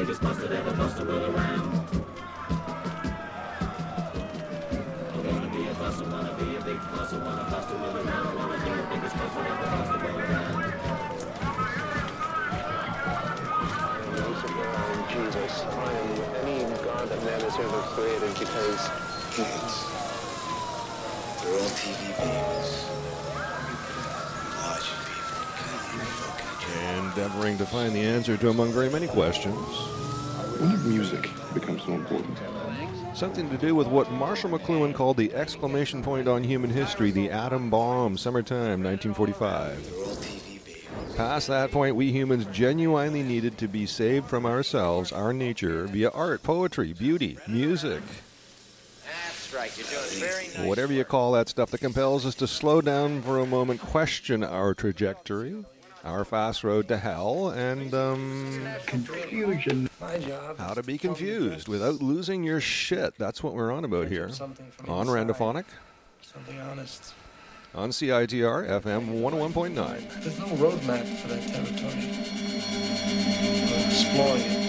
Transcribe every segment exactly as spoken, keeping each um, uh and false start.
biggest bust that ever busted will around. I wanna be a buster, wanna be a big buster, wanna bust the will around. I wanna be the biggest bust that ever busted will around. I'm Jesus. I am any God that man has ever created because kids, they're all T V babies. Watching people, kind of fucking endeavoring to find the answer to among very many questions. When did music become so important? Something to do with what Marshall McLuhan called the exclamation point on human history, the atom bomb, summertime, nineteen forty-five. They're all T V babies. Past that point, we humans genuinely needed to be saved from ourselves, our nature, via art, poetry, beauty, music. That's right, you're doing very nice. Whatever you call that stuff that compels us to slow down for a moment, question our trajectory, our fast road to hell, and, um... Confusion. My job. how to be confused without losing your shit. That's what we're on about here. On Randophonic, Something honest. on C I T R, F M one oh one point nine. There's no roadmap for that territory. We're exploring it.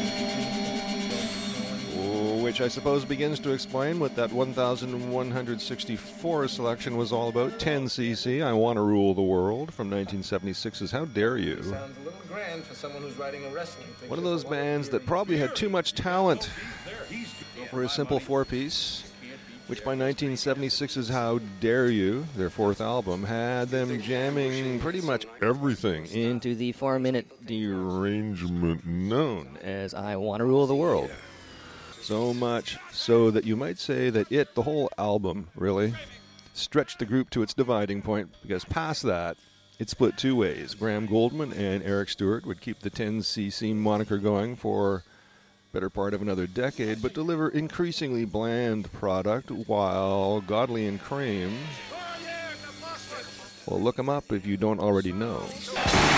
Which I suppose begins to explain what that one thousand one hundred sixty-four selection was all about. ten C C, I Want to Rule the World, from nineteen seventy-six's How Dare You. Sounds a little grand for someone who's writing a wrestling picture. One of those bands that probably had too much talent for a simple four-piece, which by nineteen seventy-six's How Dare You, their fourth album, had them jamming pretty much everything into the four-minute derangement known as I Want to Rule the World. So much so that you might say that it, the whole album, really, stretched the group to its dividing point, because past that, it split two ways. Graham Goldman and Eric Stewart would keep the ten C C moniker going for better part of another decade, but deliver increasingly bland product, while Godley and Crane, well, look them up if you don't already know.